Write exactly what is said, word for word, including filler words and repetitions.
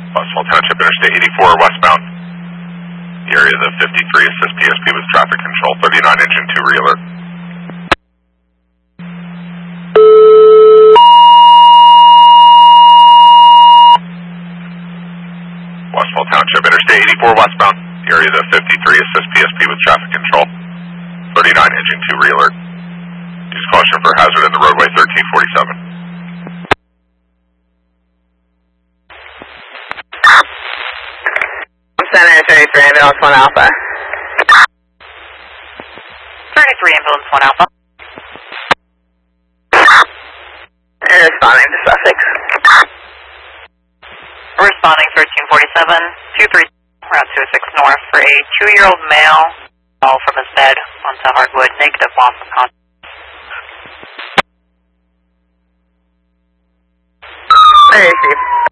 Westfall Township Interstate eighty-four westbound. The area of the fifty-three, assist P S P with traffic control, thirty-nine engine two reeler. Westfall Township Interstate eighty-four westbound. The area of the fifty-three, assist P S P with traffic control, thirty-nine engine two reeler. Use caution for hazard in the roadway thirteen forty-seven. Center thirty-three, ambulance one alpha. thirty-three, ambulance one alpha. And responding to Sussex. Responding thirteen forty-seven, two three, Route two oh six north for a two-year-old male, fell from his bed onto hardwood, negative loss of consciousness. thirty-three.